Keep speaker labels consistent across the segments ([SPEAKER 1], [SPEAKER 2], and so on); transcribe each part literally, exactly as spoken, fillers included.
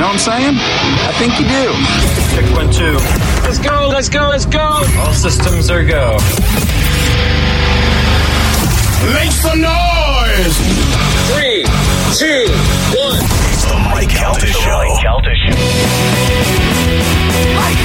[SPEAKER 1] what I'm saying? I think you do.
[SPEAKER 2] Check one, two.
[SPEAKER 1] Let's go, let's go, let's go.
[SPEAKER 2] All systems are go.
[SPEAKER 3] Make some noise!
[SPEAKER 1] Three, two, one.
[SPEAKER 3] It's the Mike Calta Show.
[SPEAKER 2] Mike Calta Show.
[SPEAKER 3] Mike.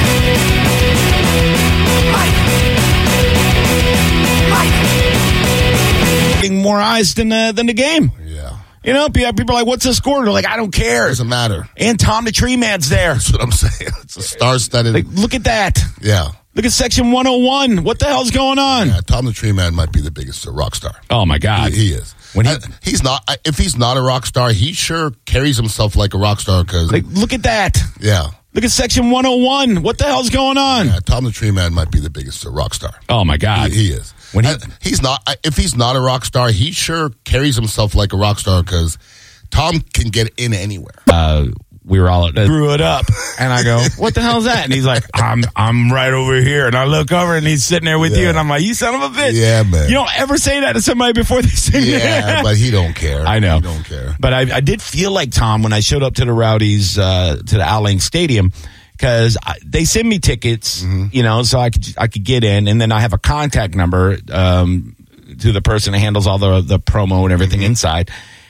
[SPEAKER 3] Mike. Mike.
[SPEAKER 4] Getting more eyes than uh, than the game.
[SPEAKER 5] Yeah.
[SPEAKER 4] You know, people are like, what's the score? They're like, I don't care.
[SPEAKER 5] Doesn't matter.
[SPEAKER 4] And Tom the Tree Man's there.
[SPEAKER 5] That's what I'm saying. It's a star-studded.
[SPEAKER 4] Like, look at that.
[SPEAKER 5] Yeah.
[SPEAKER 4] Look at Section one oh one. What the hell's going on?
[SPEAKER 5] Yeah, Tom the Tree Man might be the biggest uh, rock star.
[SPEAKER 4] Oh, my God.
[SPEAKER 5] He, he is.
[SPEAKER 4] When he,
[SPEAKER 5] uh, he's not. If he's not a rock star, he sure carries himself like a rock star. Because
[SPEAKER 4] like, look at that.
[SPEAKER 5] Yeah.
[SPEAKER 4] Look at Section one oh one. What the hell's going on?
[SPEAKER 5] Yeah, Tom the Tree Man might be the biggest uh, rock star.
[SPEAKER 4] Oh, my God.
[SPEAKER 5] He, he is.
[SPEAKER 4] When he,
[SPEAKER 5] uh, he's not. If he's not a rock star, he sure carries himself like a rock star because Tom can get in anywhere.
[SPEAKER 4] Uh, we were all drew it up, and I go, "What the hell is that?" And he's like, "I'm I'm right over here." And I look over, and he's sitting there with
[SPEAKER 5] yeah.
[SPEAKER 4] you, and I'm like, "You son of a bitch!"
[SPEAKER 5] Yeah, man.
[SPEAKER 4] You don't ever say that to somebody before they say
[SPEAKER 5] yeah,
[SPEAKER 4] that.
[SPEAKER 5] Yeah, but he don't care.
[SPEAKER 4] I know,
[SPEAKER 5] he don't care.
[SPEAKER 4] But I, I did feel like Tom when I showed up to the Rowdies uh, to the Al Lang Stadium. Because they send me tickets, mm-hmm. you know, so I could I could get in, and then I have a contact number um, to the person that handles all the the promo and everything mm-hmm. inside.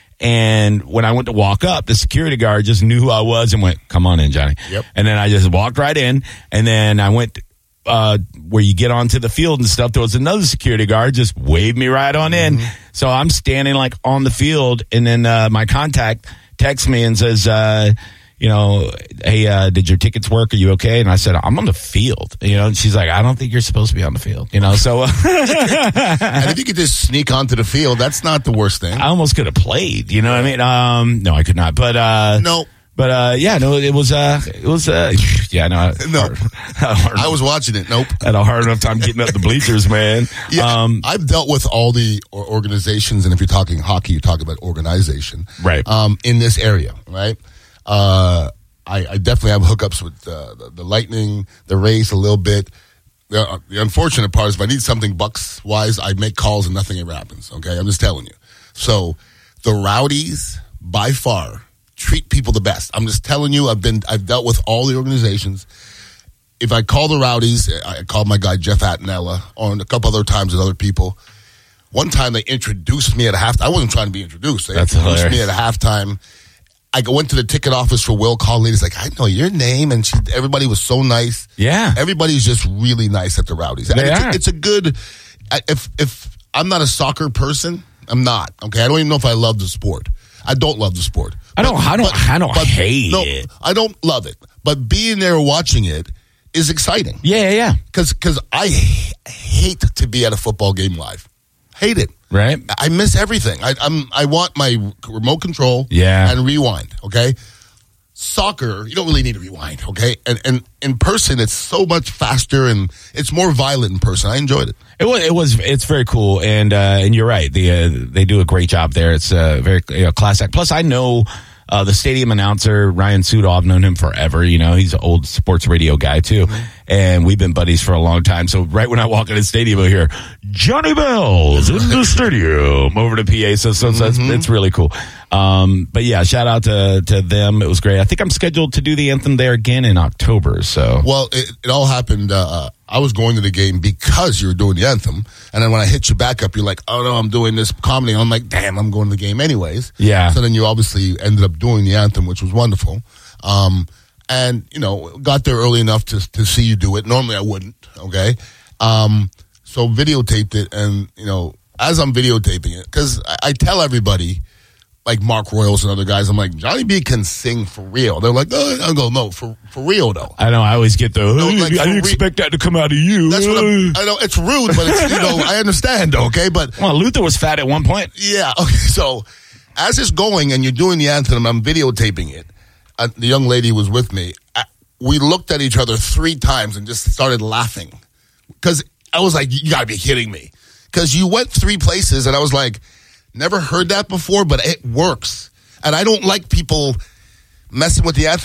[SPEAKER 4] And when I went to walk up, the security guard just knew who I was and went, "Come on in, Johnny."
[SPEAKER 5] Yep.
[SPEAKER 4] And then I just walked right in, and then I went uh, where you get onto the field and stuff. There was another security guard just waved me right on in. Mm-hmm. So I'm standing like on the field, and then uh, my contact texts me and says, uh, you know, hey, uh, did your tickets work? Are you okay? And I said, I'm on the field. You know, and she's like, I don't think you're supposed to be on the field. You know, so. Uh,
[SPEAKER 5] and if you could just sneak onto the field, that's not the worst thing.
[SPEAKER 4] I almost could have played. You know what I mean? Um, no, I could not. But uh,
[SPEAKER 5] no.
[SPEAKER 4] But uh, yeah, no, it was. Uh, it was. Uh, yeah, no.
[SPEAKER 5] No, hard, I was watching it. Nope.
[SPEAKER 4] Had a hard enough time getting up the bleachers, man.
[SPEAKER 5] Yeah,
[SPEAKER 4] um,
[SPEAKER 5] I've dealt with all the organizations, and if you're talking hockey, you talk about organization,
[SPEAKER 4] right?
[SPEAKER 5] Um, in this area, right? Uh, I, I definitely have hookups with uh, the, the Lightning, the Rays a little bit. The, the unfortunate part is if I need something Bucks-wise, I make calls and nothing ever happens, okay? I'm just telling you. So the Rowdies, by far, treat people the best. I'm just telling you, I've been, I've dealt with all the organizations. If I call the Rowdies, I called my guy Jeff Attinella on a couple other times with other people. One time they introduced me at a halftime. I wasn't trying to be introduced. They
[SPEAKER 4] That's
[SPEAKER 5] introduced
[SPEAKER 4] hilarious.
[SPEAKER 5] me at a halftime. I went to the ticket office for Will Call. Lady's like, I know your name, and she, everybody was so nice.
[SPEAKER 4] Yeah,
[SPEAKER 5] everybody's just really nice at the Rowdies.
[SPEAKER 4] They
[SPEAKER 5] it's,
[SPEAKER 4] are.
[SPEAKER 5] A, it's a good. If if I'm not a soccer person, I'm not. Okay, I don't even know if I love the sport. I don't love the sport.
[SPEAKER 4] I don't.
[SPEAKER 5] But,
[SPEAKER 4] I don't.
[SPEAKER 5] but,
[SPEAKER 4] I don't
[SPEAKER 5] but,
[SPEAKER 4] hate
[SPEAKER 5] no,
[SPEAKER 4] it.
[SPEAKER 5] I don't love it. But being there watching it is exciting.
[SPEAKER 4] Yeah, yeah.
[SPEAKER 5] Because because I h- hate to be at a football game live. Hate it.
[SPEAKER 4] Right.
[SPEAKER 5] I miss everything. I, I'm. I want my remote control.
[SPEAKER 4] Yeah.
[SPEAKER 5] And rewind. Okay. Soccer, you don't really need to rewind. Okay. And and in person, it's so much faster and it's more violent in person. I enjoyed it.
[SPEAKER 4] It was. It was. It's very cool, and uh, and you're right. The uh, they do a great job there. It's a uh, very you know, classic. Plus, I know. Uh, the stadium announcer, Ryan Sudo, I've known him forever. You know, he's an old sports radio guy, too. Mm-hmm. And we've been buddies for a long time. So right when I walk in the stadium, I hear, Johnny Bell's in the stadium over to P A. So, so, so
[SPEAKER 5] mm-hmm.
[SPEAKER 4] it's, it's really cool. Um, but, yeah, shout out to, to them. It was great. I think I'm scheduled to do the anthem there again in October. So,
[SPEAKER 5] Well, it, it all happened. Uh, I was going to the game because you were doing the anthem. And then when I hit you back up, you're like, oh, no, I'm doing this comedy. And I'm like, damn, I'm going to the game anyways.
[SPEAKER 4] Yeah.
[SPEAKER 5] So then you obviously ended up doing the anthem, which was wonderful. Um, and, you know, got there early enough to to see you do it. Normally I wouldn't, okay? Um, so videotaped it. And, you know, as I'm videotaping it, because I, I tell everybody, like Mark Royals and other guys, I'm like, Johnny B can sing for real. They're like, oh, I go, no, for for real though.
[SPEAKER 4] I know, I always get the,
[SPEAKER 5] No, like,
[SPEAKER 4] I didn't
[SPEAKER 5] re-
[SPEAKER 4] expect that to come out of you.
[SPEAKER 5] That's what I'm, I know. It's rude, but it's, you know, I understand, okay? But
[SPEAKER 4] Well, Luther was fat at one point.
[SPEAKER 5] yeah, okay. So as it's going and you're doing the anthem, I'm videotaping it. Uh, the young lady was with me. I, we looked at each other three times and just started laughing because I was like, you gotta be kidding me. Because you went three places and I was like, never heard that before, but it works. And I don't like people messing with the anthem.